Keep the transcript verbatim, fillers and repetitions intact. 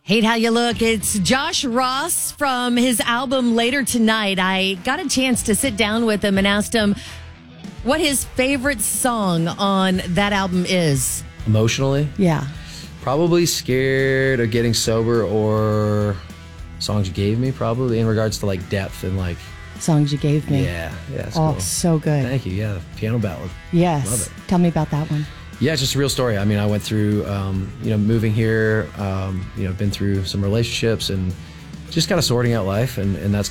Hate How You Look. It's Josh Ross from his album Later Tonight. I got a chance to sit down with him and asked him what his favorite song on that album is. Emotionally? Yeah. Probably Scared of Getting Sober or Songs You Gave Me, probably, in regards to like depth and like... Songs You Gave Me. Yeah, yeah, that's Oh, cool. so good. Thank you, yeah, piano ballad. Yes. Love it. Tell me about that one. Yeah, it's just a real story. I mean, I went through, um, you know, moving here, um, you know, been through some relationships and just kind of sorting out life. And, and that's